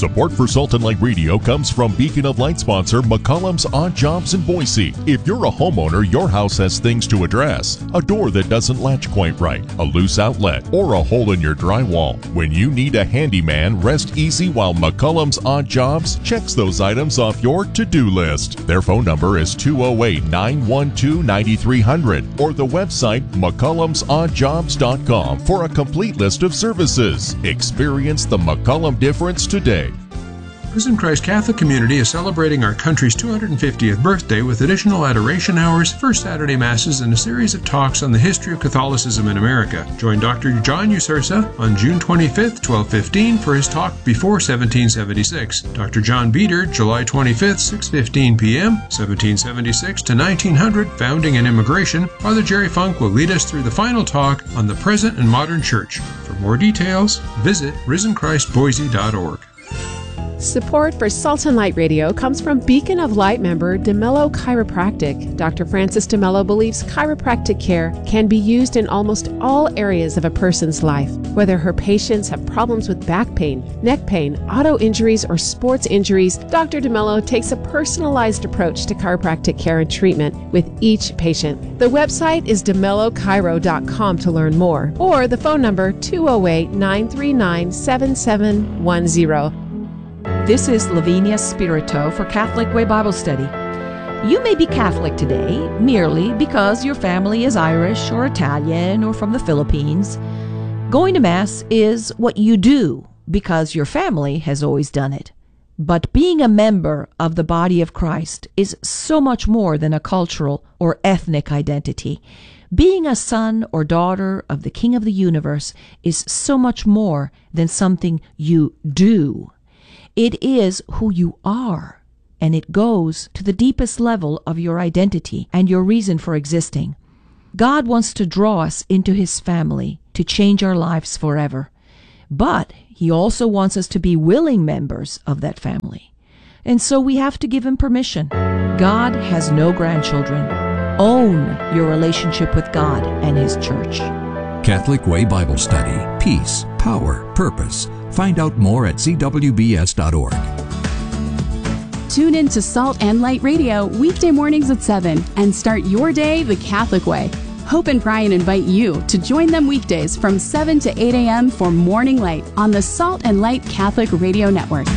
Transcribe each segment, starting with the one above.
Support for Salt and Light Radio comes from Beacon of Light sponsor McCollum's Odd Jobs in Boise. If you're a homeowner, your house has things to address. A door that doesn't latch quite right, a loose outlet, or a hole in your drywall. When you need a handyman, rest easy while McCollum's Odd Jobs checks those items off your to-do list. Their phone number is 208-912-9300 or the website McCollum'sOddJobs.com for a complete list of services. Experience the McCollum difference today. Risen Christ Catholic Community is celebrating our country's 250th birthday with additional adoration hours, first Saturday masses, and a series of talks on the history of Catholicism in America. Join Dr. John Usursa on June 25th, 12:15 for his talk Before 1776. Dr. John Beater, July 25th, 6:15 p.m., 1776 to 1900, Founding and Immigration. Father Jerry Funk will lead us through the final talk on the present and modern church. For more details, visit risenchristboise.org. Support for Salt and Light Radio comes from Beacon of Light member DeMello Chiropractic. Dr. Francis DeMello believes chiropractic care can be used in almost all areas of a person's life. Whether her patients have problems with back pain, neck pain, auto injuries, or sports injuries, Dr. DeMello takes a personalized approach to chiropractic care and treatment with each patient. The website is DeMelloChiro.com to learn more, or the phone number 208-939-7710. This is Lavinia Spirito for Catholic Way Bible Study. You may be Catholic today merely because your family is Irish or Italian or from the Philippines. Going to Mass is what you do because your family has always done it. But being a member of the body of Christ is so much more than a cultural or ethnic identity. Being a son or daughter of the King of the universe is so much more than something you do. It is who you are, and it goes to the deepest level of your identity and your reason for existing. God wants to draw us into His family to change our lives forever, but He also wants us to be willing members of that family. And so we have to give Him permission. God has no grandchildren. Own your relationship with God and His church. Catholic Way Bible Study. Peace, power, purpose. Find out more at cwbs.org. Tune in to Salt and Light Radio weekday mornings at 7 and start your day the Catholic way. Hope and Brian invite you to join them weekdays from 7 to 8 a.m. for Morning Light on the Salt and Light Catholic Radio Network.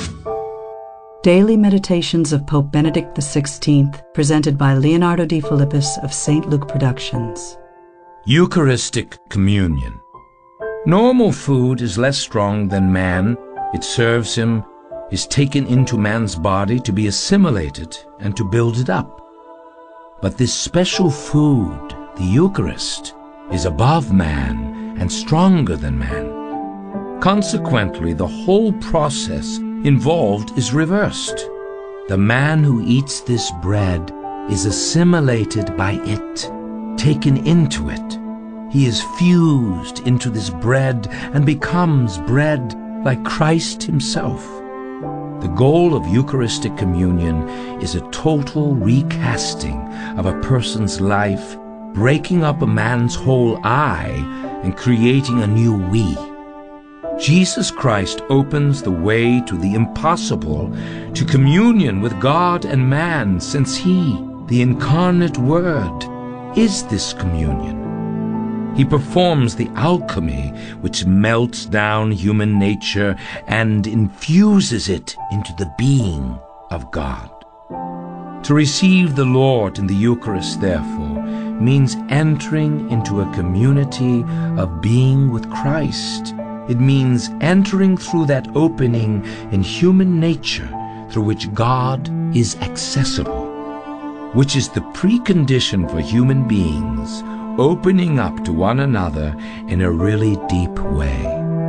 Daily Meditations of Pope Benedict XVI, presented by Leonardo Di Philippis of St. Luke Productions. Eucharistic Communion. Normal food is less strong than man. It serves him, is taken into man's body to be assimilated and to build it up. But this special food, the Eucharist, is above man and stronger than man. Consequently, the whole process involved is reversed. The man who eats this bread is assimilated by it, taken into it. He is fused into this bread and becomes bread like Christ Himself. The goal of Eucharistic communion is a total recasting of a person's life, breaking up a man's whole I and creating a new we. Jesus Christ opens the way to the impossible, to communion with God and man, since He, the incarnate Word, is this communion. He performs the alchemy which melts down human nature and infuses it into the being of God. To receive the Lord in the Eucharist, therefore, means entering into a community of being with Christ. It means entering through that opening in human nature through which God is accessible, which is the precondition for human beings opening up to one another in a really deep way.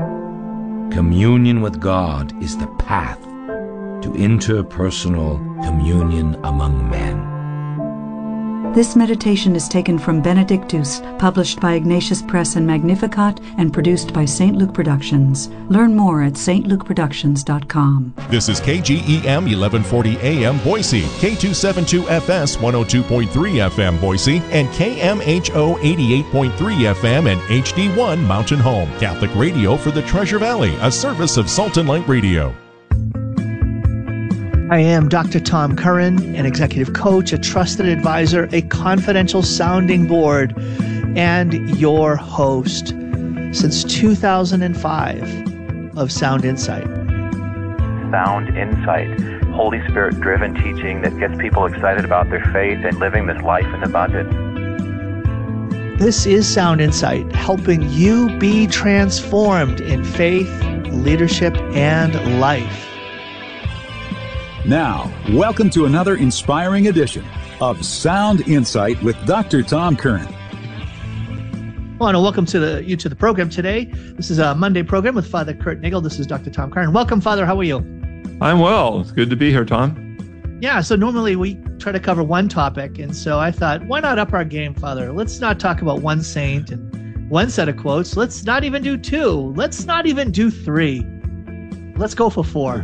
Communion with God is the path to interpersonal communion among men. This meditation is taken from Benedictus, published by Ignatius Press and Magnificat, and produced by St. Luke Productions. Learn more at stlukeproductions.com. This is KGEM 1140 AM Boise, K272FS 102.3 FM Boise, and KMHO 88.3 FM and HD1 Mountain Home. Catholic Radio for the Treasure Valley, a service of Salt and Light Radio. I am Dr. Tom Curran, an executive coach, a trusted advisor, a confidential sounding board, and your host since 2005 of Sound Insight. Sound Insight, Holy Spirit-driven teaching that gets people excited about their faith and living this life in abundance. This is Sound Insight, helping you be transformed in faith, leadership, and life. Now, welcome to another inspiring edition of Sound Insight with Dr. Tom Curran. I want to welcome you to the program today. This is a Monday program with Father Kurt Nagel. This is Dr. Tom Curran. Welcome, Father. How are you? I'm well. It's good to be here, Tom. Yeah, so normally we try to cover one topic, and so I thought, why not up our game, Father? Let's not talk about one saint and one set of quotes. Let's not even do two. Let's not even do three. Let's go for four.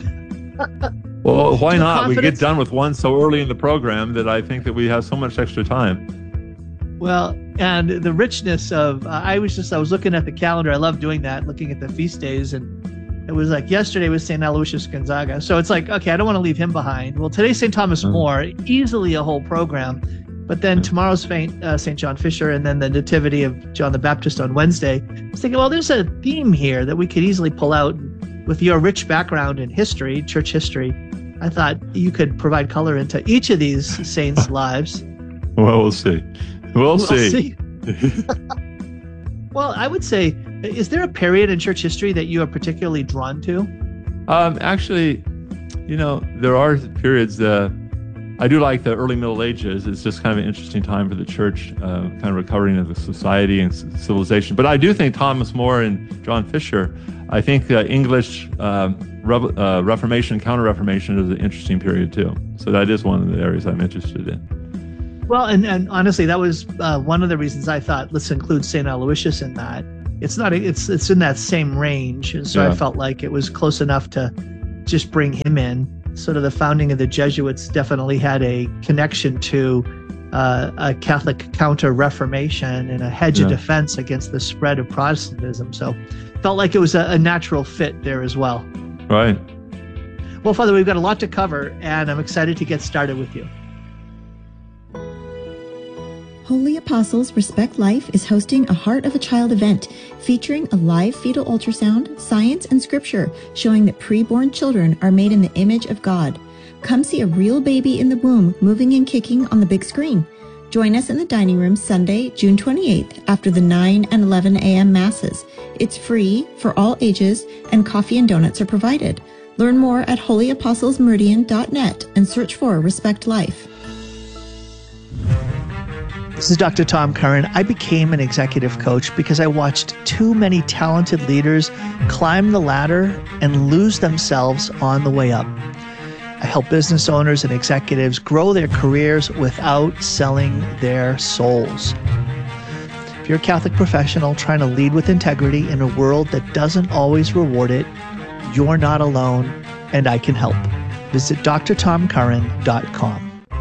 Well, why not? We get done with one so early in the program that I think that we have so much extra time. Well, and the richness of, I was looking at the calendar. I love doing that, looking at the feast days. And it was like yesterday was St. Aloysius Gonzaga. So it's like, okay, I don't want to leave him behind. Well, today's St. Thomas More, easily a whole program. But then tomorrow's St. John Fisher, and then the Nativity of John the Baptist on Wednesday. I was thinking, well, there's a theme here that we could easily pull out. With your rich background in history, church history, I thought you could provide color into each of these saints' lives. Well, we'll see. We'll see. Well, I would say, is there a period in church history that you are particularly drawn to? Actually, there are periods. I do like the early Middle Ages. It's just kind of an interesting time for the church, kind of recovering of the society and civilization. But I do think Thomas More and John Fisher, I think English Reformation, Counter-Reformation is an interesting period too. So that is one of the areas I'm interested in. Well, and honestly, that was one of the reasons I thought, let's include St. Aloysius in that. It's in that same range. And so I felt like it was close enough to just bring him in. Sort of the founding of the Jesuits definitely had a connection to a Catholic counter-reformation and a hedge of defense against the spread of Protestantism. So felt like it was a natural fit there as well. Right. Well, Father, we've got a lot to cover, and I'm excited to get started with you. Holy Apostles Respect Life is hosting a Heart of a Child event featuring a live fetal ultrasound, science, and scripture showing that preborn children are made in the image of God. Come see a real baby in the womb moving and kicking on the big screen. Join us in the dining room Sunday, June 28th after the 9 and 11 a.m. masses. It's free for all ages and coffee and donuts are provided. Learn more at holyapostles.meridian.net and search for Respect Life. This is Dr. Tom Curran. I became an executive coach because I watched too many talented leaders climb the ladder and lose themselves on the way up. I help business owners and executives grow their careers without selling their souls. If you're a Catholic professional trying to lead with integrity in a world that doesn't always reward it, you're not alone, and I can help. Visit drtomcurran.com.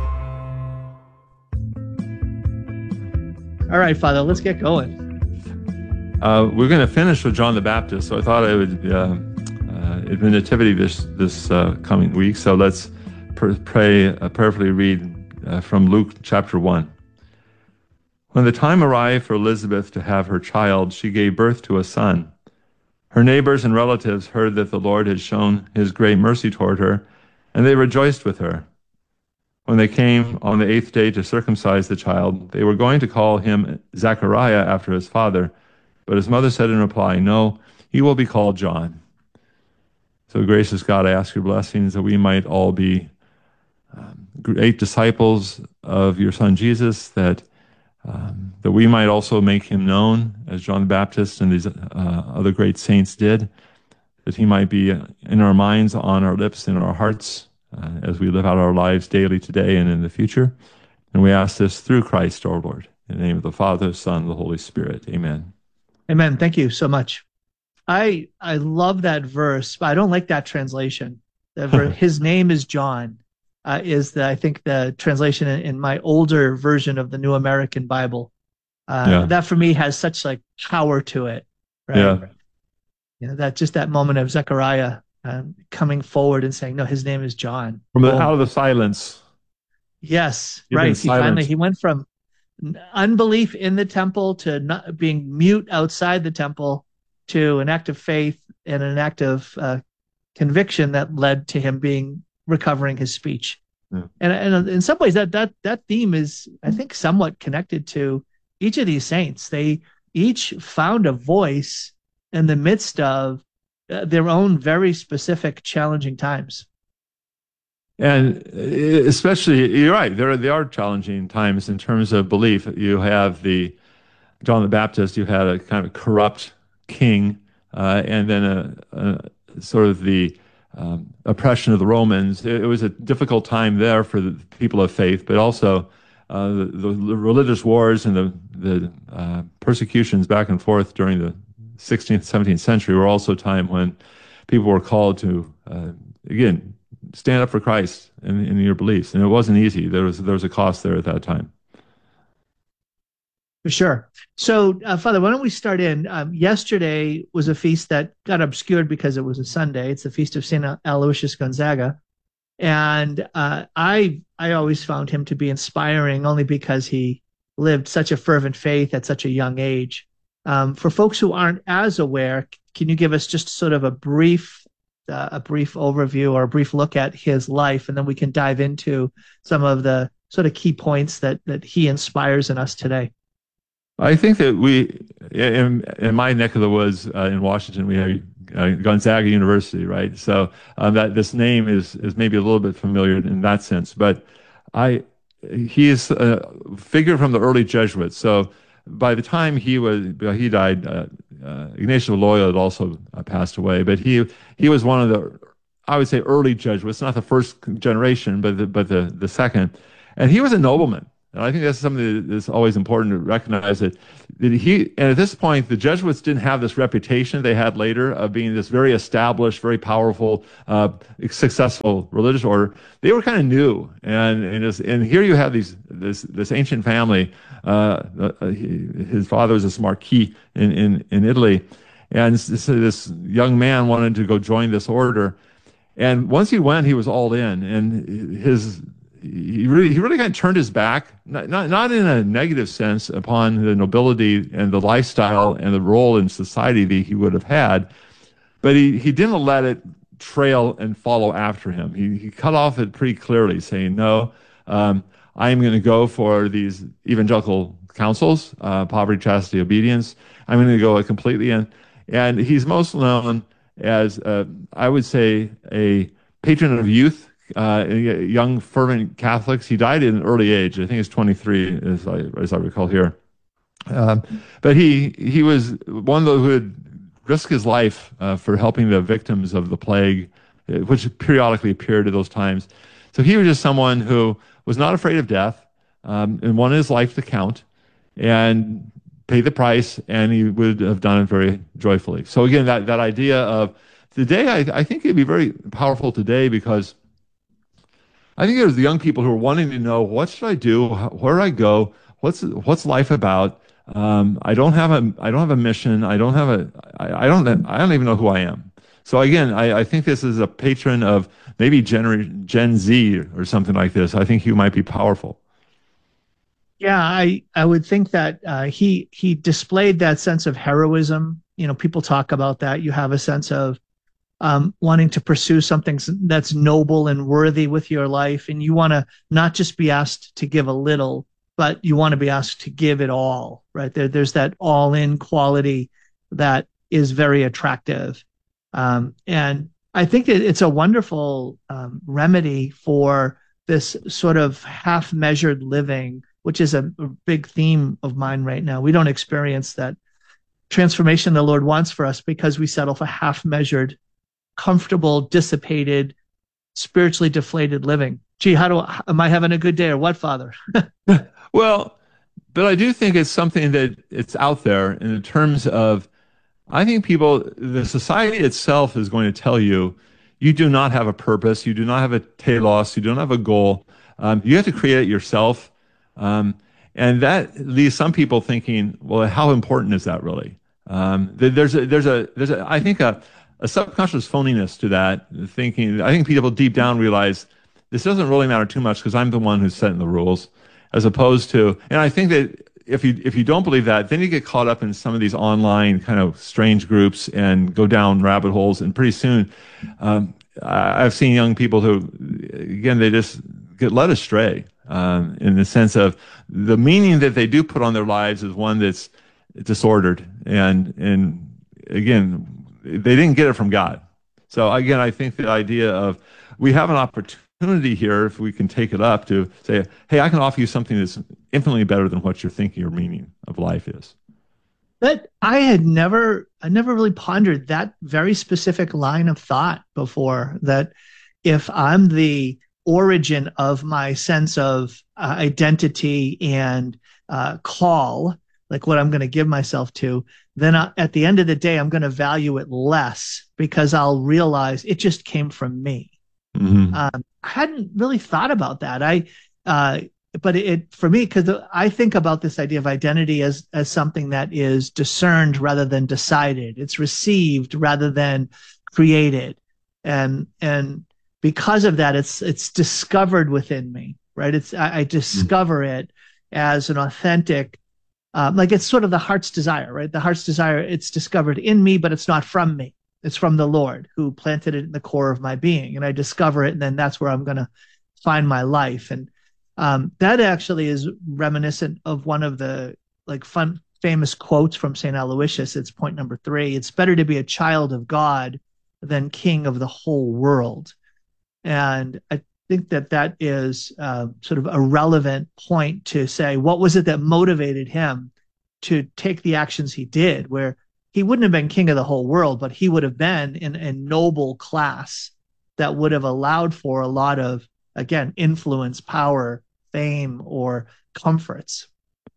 All right, Father, let's get going. We're going to finish with John the Baptist, so I thought I would it's the Nativity this coming week. So let's prayerfully read from Luke chapter 1. When the time arrived for Elizabeth to have her child, she gave birth to a son. Her neighbors and relatives heard that the Lord had shown his great mercy toward her, and they rejoiced with her. When they came on the 8th day to circumcise the child, they were going to call him Zechariah after his father, but his mother said in reply, "No, he will be called John." So gracious God, I ask your blessings that we might all be great disciples of your Son Jesus, that we might also make him known as John the Baptist and these other great saints did, that he might be in our minds, on our lips, in our hearts, as we live out our lives daily today and in the future. And we ask this through Christ our Lord. In the name of the Father, Son, and the Holy Spirit. Amen. Amen. Thank you so much. I love that verse, but I don't like that translation. His name is John, I think the translation in my older version of the New American Bible. That for me has such like power to it. Right? Yeah. That moment of Zechariah coming forward and saying, no, his name is John. Out of the silence. Yes, right. He went from unbelief in the temple to not being mute outside the temple to an act of faith and an act of conviction that led to him recovering his speech. Yeah. And in some ways that theme is, I think, somewhat connected to each of these saints. They each found a voice in the midst of their own very specific challenging times. And especially, you're right, there are challenging times in terms of belief. You have John the Baptist, you had a kind of corrupt king, and then a sort of the oppression of the Romans. It was a difficult time there for the people of faith, but also the religious wars and the persecutions back and forth during the 16th, 17th century were also a time when people were called to, again, stand up for Christ in your beliefs. And it wasn't easy. There was a cost there at that time. For sure. So, Father, why don't we start in? Yesterday was a feast that got obscured because it was a Sunday. It's the feast of St. Aloysius Gonzaga. And I always found him to be inspiring only because he lived such a fervent faith at such a young age. For folks who aren't as aware, can you give us just sort of a brief overview or a brief look at his life, and then we can dive into some of the sort of key points that he inspires in us today? I think that in my neck of the woods in Washington, we have Gonzaga University, right? So that this name is maybe a little bit familiar in that sense, but he is a figure from the early Jesuits. So by the time he died, Ignatius of Loyola had also passed away, but he was one of the, I would say, early Jesuits, not the first generation, but the second, and he was a nobleman. And I think that's something that's always important to recognize and at this point, the Jesuits didn't have this reputation they had later of being this very established, very powerful, successful religious order. They were kind of new. And here you have this ancient family. His father was this marquis in Italy. And this young man wanted to go join this order. And once he went, he was all in. And he really kind of turned his back, not in a negative sense, upon the nobility and the lifestyle and the role in society that he would have had, but he didn't let it trail and follow after him. He cut off it pretty clearly, saying, no, I am going to go for these evangelical counsels, poverty, chastity, obedience. I'm going to go completely in. And he's most known as, I would say, a patron of youth, young fervent Catholics. He died at an early age. I think it's 23, as I recall here. But he was one of those who had risked his life for helping the victims of the plague, which periodically appeared at those times. So he was just someone who was not afraid of death and wanted his life to count and pay the price, and he would have done it very joyfully. So again, that idea of today, I think it'd be very powerful today, because I think there's the young people who are wanting to know, what should I do? Where do I go? What's life about? I don't have a mission. I don't even know who I am. So again, I think this is a patron of maybe Gen Z or something like this. I think he might be powerful. Yeah, I would think that he displayed that sense of heroism. You know, people talk about that. You have a sense of wanting to pursue something that's noble and worthy with your life. And you want to not just be asked to give a little, but you want to be asked to give it all, right? There's that all-in quality that is very attractive. And I think it's a wonderful remedy for this sort of half-measured living, which is a big theme of mine right now. We don't experience that transformation the Lord wants for us because we settle for half-measured, comfortable, dissipated, spiritually deflated living. Gee, am I having a good day or what, Father? Well, but I do think it's something that it's out there in terms of, I think the society itself is going to tell you, you do not have a purpose, you do not have a telos, you don't have a goal. You have to create it yourself. And that leaves some people thinking, well, how important is that really? There's I think a subconscious phoniness to that thinking. I think people deep down realize this doesn't really matter too much because I'm the one who's setting the rules, as opposed to, and I think that if you don't believe that, then you get caught up in some of these online kind of strange groups and go down rabbit holes, and pretty soon, I've seen young people who, again, they just get led astray in the sense of the meaning that they do put on their lives is one that's disordered, and again, they didn't get it from God. So again, I think the idea of we have an opportunity here, if we can take it up, to say, hey, I can offer you something that's infinitely better than what you're thinking your meaning of life is. But I never really pondered that very specific line of thought before, that if I'm the origin of my sense of identity and call, like what I'm going to give myself to, then at the end of the day, I'm going to value it less because I'll realize it just came from me. Mm-hmm. I hadn't really thought about that. But it for me, because I think about this idea of identity as something that is discerned rather than decided. It's received rather than created, and because of that, it's discovered within me, right? I discover it as an authentic, like it's sort of the heart's desire, right? The heart's desire, it's discovered in me, but it's not from me. It's from the Lord who planted it in the core of my being, and I discover it, and then that's where I'm going to find my life. And that actually is reminiscent of one of the famous quotes from St. Aloysius. It's point number 3. It's better to be a child of God than king of the whole world. And I think that is sort of a relevant point to say, what was it that motivated him to take the actions he did, where he wouldn't have been king of the whole world, but he would have been in a noble class that would have allowed for a lot of, again, influence, power, fame, or comforts.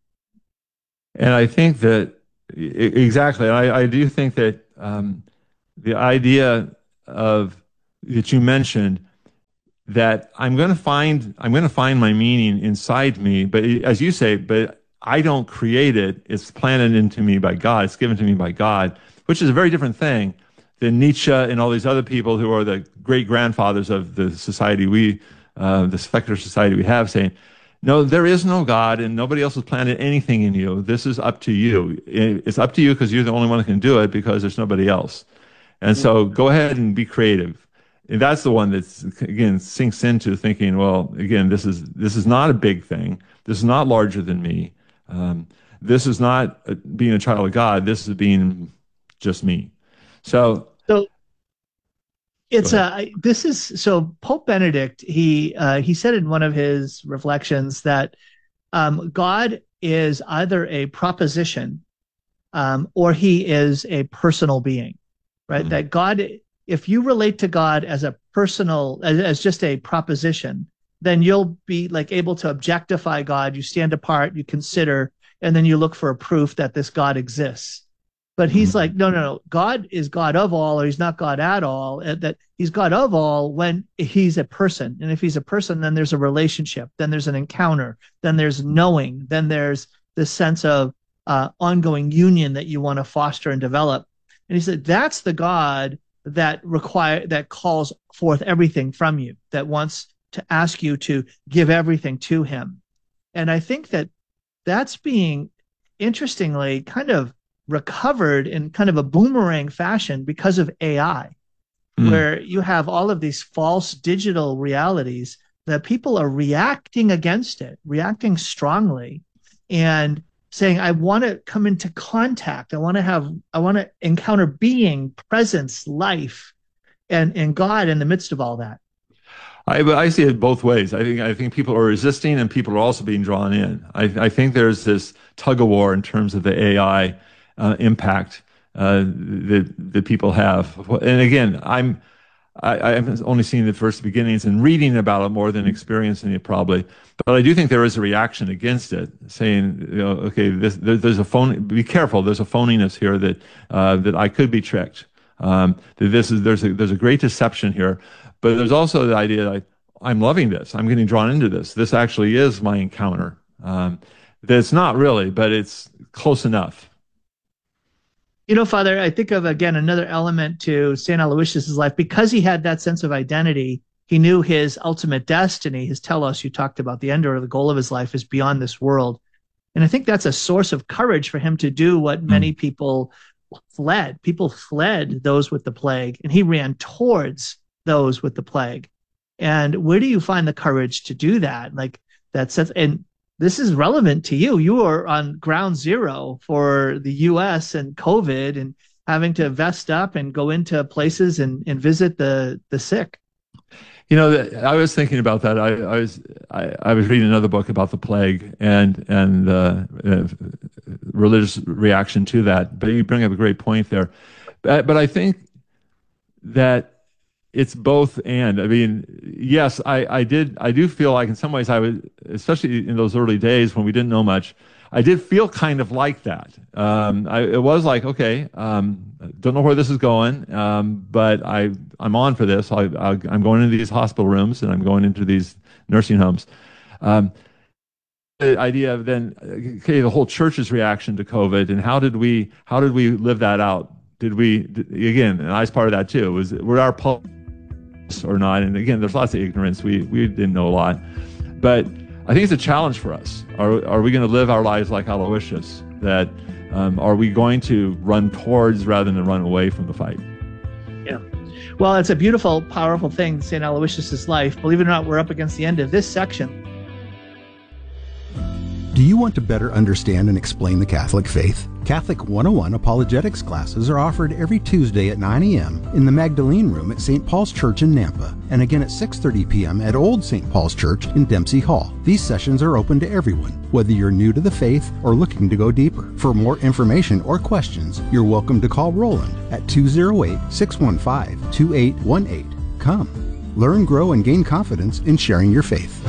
And I think that exactly, I do think that the idea of that you mentioned, that I'm going to find my meaning inside me, but as you say, but I don't create it. It's planted into me by God. It's given to me by God, which is a very different thing than Nietzsche and all these other people who are the great grandfathers of the society the secular society we have, saying, no, there is no God and nobody else has planted anything in you. This is up to you. It's up to you because you're the only one that can do it, because there's nobody else. And so go ahead and be creative. And that's the one that's, again, sinks into thinking, well, again, this is not a big thing. This is not larger than me. This is not being a child of God. This is being just me. So it's Pope Benedict, he said in one of his reflections that God is either a proposition or he is a personal being, right? Mm-hmm. That God, if you relate to God as a personal, as just a proposition, then you'll be able to objectify God. You stand apart, you consider, and then you look for a proof that this God exists. But he's like, no. God is God of all, or he's not God at all. That he's God of all when he's a person. And if he's a person, then there's a relationship, then there's an encounter, then there's knowing, then there's this sense of ongoing union that you want to foster and develop. And he said, that's the God that calls forth everything from you, that wants to ask you to give everything to him. And I think that's being, interestingly, kind of recovered in kind of a boomerang fashion because of AI, where you have all of these false digital realities that people are reacting against it, reacting strongly, and saying, I want to come into contact. I want to encounter being, presence, life, and God in the midst of all that. I see it both ways. I think people are resisting and people are also being drawn in. I think there's this tug of war in terms of the AI impact that people have. And again, I've only seen the first beginnings and reading about it more than experiencing it probably. But I do think there is a reaction against it, saying, okay, there's a phone. Be careful. There's a phoniness here that I could be tricked. There's a great deception here. But there's also the idea that I'm loving this. I'm getting drawn into this. This actually is my encounter. That's not really, but it's close enough. You know, Father, I think of, again, another element to St. Aloysius' life. Because he had that sense of identity, he knew his ultimate destiny. His telos, you talked about, the end or the goal of his life is beyond this world. And I think that's a source of courage for him to do what many people fled. People fled those with the plague, and he ran towards those with the plague. And where do you find the courage to do that? Like that sense, and this is relevant to you. You are on ground zero for the U.S. and COVID and having to vest up and go into places and visit the sick. You know, I was thinking about that. I was reading another book about the plague and religious reaction to that. But you bring up a great point there. But I think that it's both and. I mean, yes, I do feel like in some ways I was, especially in those early days when we didn't know much, I did feel kind of like that. It was like, okay, don't know where this is going, but I'm on for this. I'm going into these hospital rooms and I'm going into these nursing homes. The idea of then, okay, the whole church's reaction to COVID, and how did we live that out? Again, and I was part of that too, were our pulse or not? And again, there's lots of ignorance. We didn't know a lot, but I think it's a challenge for us. Are we going to live our lives like Aloysius? That are we going to run towards rather than run away from the fight? Yeah. Well, it's a beautiful, powerful thing, St. Aloysius' life. Believe it or not, we're up against the end of this section. Do you want to better understand and explain the Catholic faith? Catholic 101 apologetics classes are offered every Tuesday at 9 a.m. in the Magdalene Room at St. Paul's Church in Nampa, and again at 6:30 p.m. at Old St. Paul's Church in Dempsey Hall. These sessions are open to everyone, whether you're new to the faith or looking to go deeper. For more information or questions, you're welcome to call Roland at 208-615-2818. Come, learn, grow, and gain confidence in sharing your faith.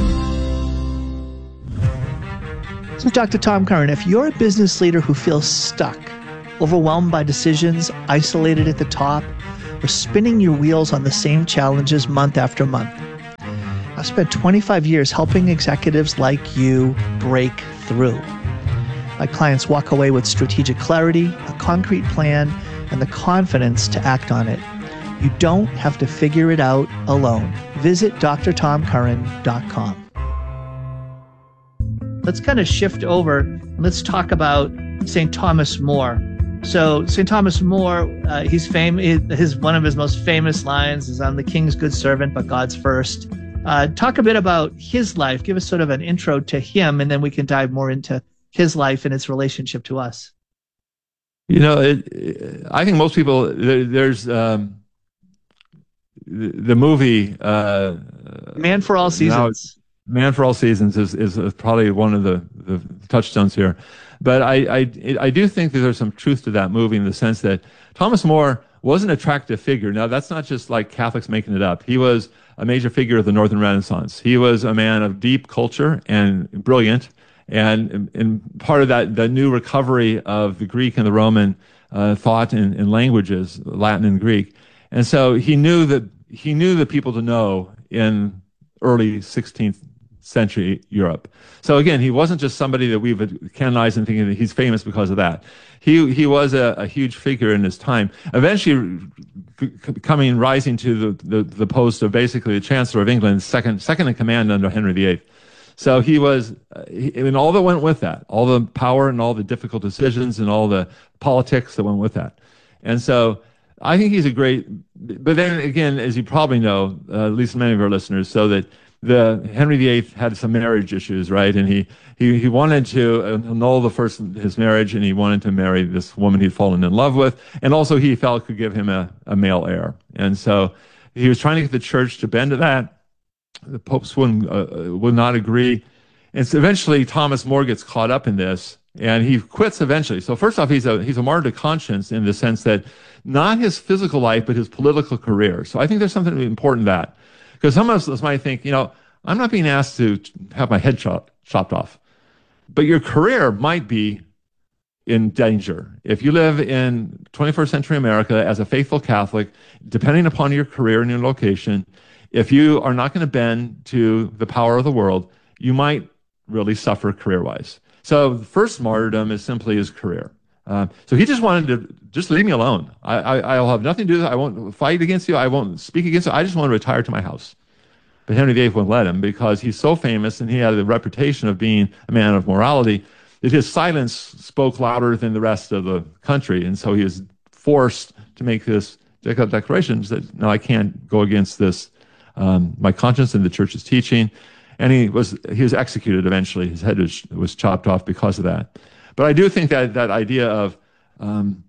So, Dr. Tom Curran, if you're a business leader who feels stuck, overwhelmed by decisions, isolated at the top, or spinning your wheels on the same challenges month after month, I've spent 25 years helping executives like you break through. My clients walk away with strategic clarity, a concrete plan, and the confidence to act on it. You don't have to figure it out alone. Visit drtomcurran.com. Let's kind of shift over and let's talk about St. Thomas More. So St. Thomas More, he's famous. One of his most famous lines is, "I'm the King's good servant, but God's first." Talk a bit about his life. Give us sort of an intro to him, and then we can dive more into his life and its relationship to us. You know, I think most people, there's the movie Man for All Seasons. Man for All Seasons is probably one of the touchstones here. But I do think that there's some truth to that movie in the sense that Thomas More was an attractive figure. Now, that's not just like Catholics making it up. He was a major figure of the Northern Renaissance. He was a man of deep culture and brilliant. And part of that, the new recovery of the Greek and the Roman thought and languages, Latin and Greek. And so he knew the people to know in early 16th century Europe. So again, he wasn't just somebody that we've canonized and thinking that he's famous because of that. He was a huge figure in his time, eventually rising to the post of basically the Chancellor of England, second in command under Henry VIII. So he was, and all that went with that, all the power and all the difficult decisions and all the politics that went with that. And so I think he's a great, but then again, as you probably know, at least many of our listeners, so that Henry VIII had some marriage issues, right? And he wanted to annul his marriage, and he wanted to marry this woman he'd fallen in love with, and also he felt could give him a male heir. And so he was trying to get the church to bend to that. The popes would not agree. And so eventually Thomas More gets caught up in this, and he quits eventually. So first off, he's a martyr to conscience in the sense that not his physical life, but his political career. So I think there's something important in that. Because some of us might think, I'm not being asked to have my head chopped off. But your career might be in danger. If you live in 21st century America as a faithful Catholic, depending upon your career and your location, if you are not going to bend to the power of the world, you might really suffer career-wise. So the first martyrdom is simply his career. So he just wanted to just leave me alone. I'll have nothing to do with it. I won't fight against you. I won't speak against you. I just want to retire to my house. But Henry VIII wouldn't let him because he's so famous and he had the reputation of being a man of morality that his silence spoke louder than the rest of the country. And so he was forced to make this declaration that, no, I can't go against this, my conscience and the church's teaching. And he was executed eventually. His head was chopped off because of that. But I do think that idea of, and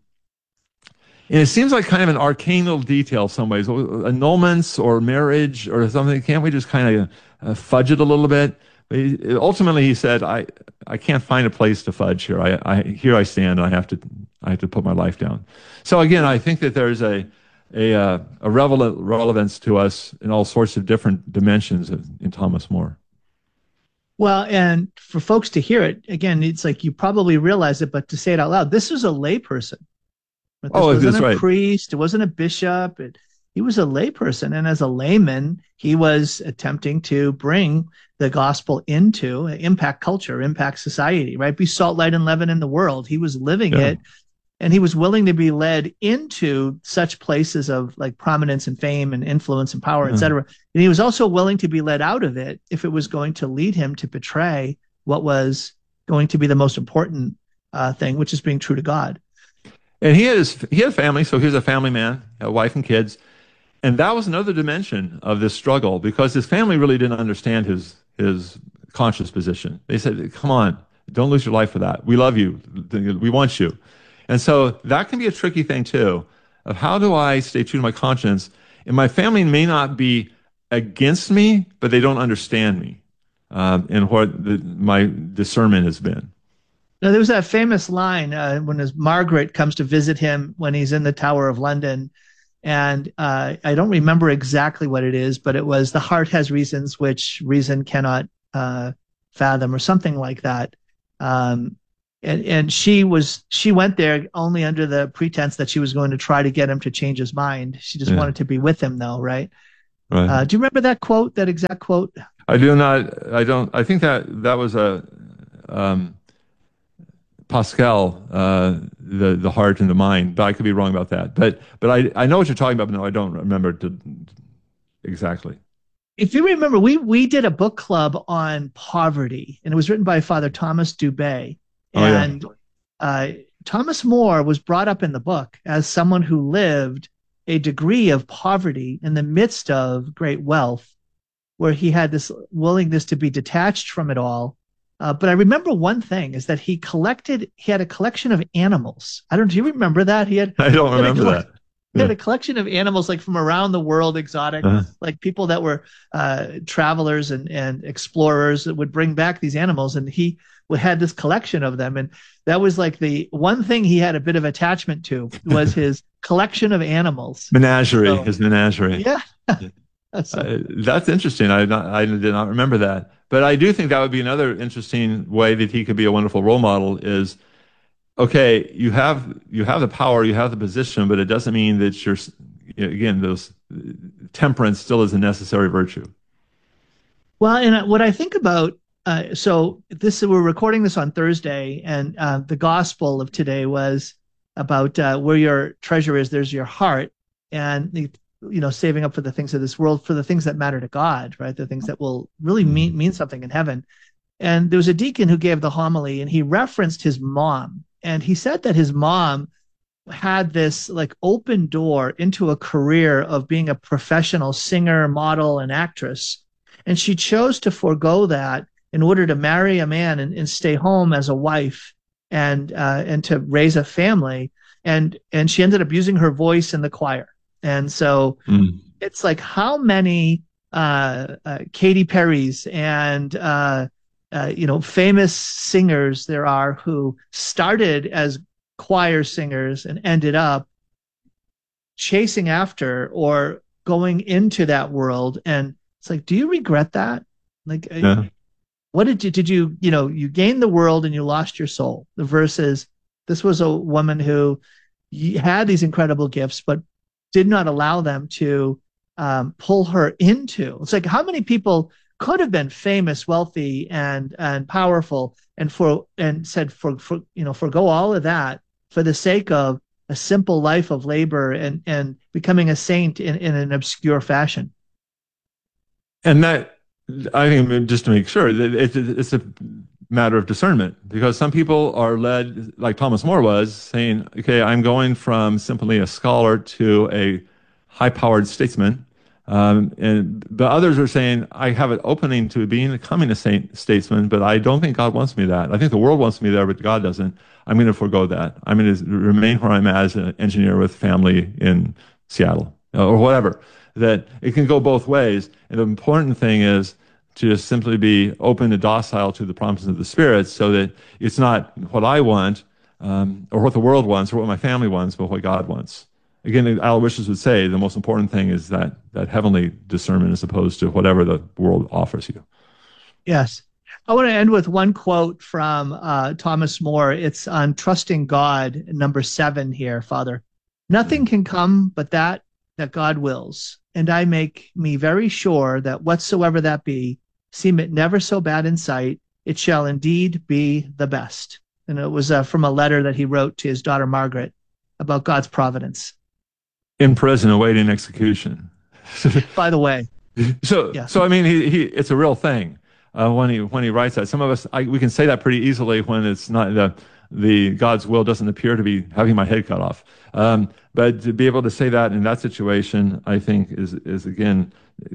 it seems like kind of an arcanal detail in some ways, annulments or marriage or something. Can't we just kind of fudge it a little bit? But ultimately, he said, I can't find a place to fudge here. Here I stand, and I have to put my life down. So again, I think that there's a relevance to us in all sorts of different dimensions in Thomas More. Well, and for folks to hear it, again, it's like you probably realize it, but to say it out loud, this was a layperson. This wasn't a priest. It wasn't a bishop. He was a layperson. And as a layman, he was attempting to bring the gospel into impact culture, impact society, right? Be salt, light, and leaven in the world. He was living it. And he was willing to be led into such places of like prominence and fame and influence and power, et cetera. And he was also willing to be led out of it if it was going to lead him to betray what was going to be the most important thing, which is being true to God. And he had a family, so he was a family man, a wife and kids. And that was another dimension of this struggle because his family really didn't understand his conscious position. They said, come on, don't lose your life for that. We love you. We want you. And so that can be a tricky thing too, of how do I stay true to my conscience? And my family may not be against me, but they don't understand me and what my discernment has been. Now, there was that famous line when his Margaret comes to visit him when he's in the Tower of London. And I don't remember exactly what it is, but it was the heart has reasons which reason cannot fathom or something like that. And she went there only under the pretense that she was going to try to get him to change his mind. She just wanted to be with him though, right? Right. Do you remember that quote, that exact quote? I do not. I don't. I think that was a Pascal, the heart and the mind, but I could be wrong about that. But I know what you're talking about, but no, I don't remember exactly. If you remember, we did a book club on poverty, and it was written by Father Thomas Dubé. And Thomas More was brought up in the book as someone who lived a degree of poverty in the midst of great wealth, where he had this willingness to be detached from it all. But I remember one thing is that he had a collection of animals. Do you remember that? I don't remember that. He had a collection of animals like from around the world, exotic, like people that were travelers and explorers that would bring back these animals. And he had this collection of them. And that was like the one thing he had a bit of attachment to was his collection of animals. Menagerie, his menagerie. Yeah. That's interesting. I did not remember that. But I do think that would be another interesting way that he could be a wonderful role model is, okay, you have the power, you have the position, but it doesn't mean that those temperance still is a necessary virtue. Well, and what I think about, we're recording this on Thursday, and the gospel of today was about where your treasure is, there's your heart, and saving up for the things of this world, for the things that matter to God, right? The things that will really mean something in heaven. And there was a deacon who gave the homily, and he referenced his mom. And he said that his mom had this like open door into a career of being a professional singer, model, and actress. And she chose to forego that in order to marry a man and stay home as a wife and to raise a family. And she ended up using her voice in the choir. And so it's like how many Katy Perry's and famous singers there are who started as choir singers and ended up chasing after or going into that world. And it's like, do you regret that? Like, what did you gained the world and you lost your soul versus this was a woman who had these incredible gifts, but did not allow them to pull her into. It's like how many people could have been famous, wealthy, and powerful, and forgo all of that for the sake of a simple life of labor and becoming a saint in an obscure fashion. And that, I think, just to make sure, that it's a matter of discernment, because some people are led, like Thomas More was, saying, okay, I'm going from simply a scholar to a high-powered statesman. And the others are saying, I have an opening to becoming a statesman, but I don't think God wants me that. I think the world wants me there, but God doesn't. I'm going to forego that. I'm going to remain where I'm at as an engineer with family in Seattle or whatever. That it can go both ways. And the important thing is to just simply be open and docile to the promises of the Spirit, so that it's not what I want or what the world wants or what my family wants, but what God wants. Again, Aloysius would say the most important thing is that heavenly discernment as opposed to whatever the world offers you. Yes. I want to end with one quote from Thomas More. It's on Trusting God, number 7 here, Father. Nothing can come but that God wills, and I make me very sure that whatsoever that be, seem it never so bad in sight, it shall indeed be the best. And it was from a letter that he wrote to his daughter Margaret about God's providence. In prison awaiting execution. By the way. So I mean, he it's a real thing when he writes that. Some of us, we can say that pretty easily when it's not the God's will doesn't appear to be having my head cut off. But to be able to say that in that situation, I think is again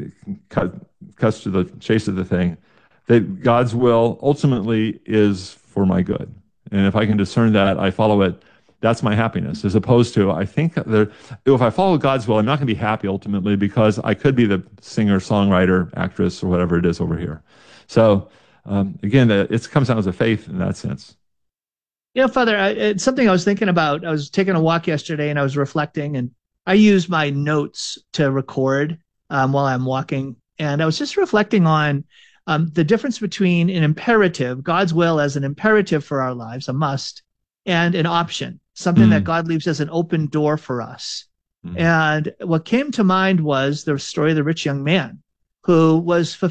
cuts to the chase of the thing, that God's will ultimately is for my good, and if I can discern that, I follow it. That's my happiness, as opposed to, I think that if I follow God's will, I'm not going to be happy ultimately, because I could be the singer, songwriter, actress, or whatever it is over here. So again, it comes down to faith in that sense. Yeah, Father, it's something I was thinking about. I was taking a walk yesterday and I was reflecting, and I use my notes to record while I'm walking. And I was just reflecting on the difference between an imperative, God's will as an imperative for our lives, a must, and an option, something that God leaves as an open door for us. And what came to mind was the story of the rich young man who was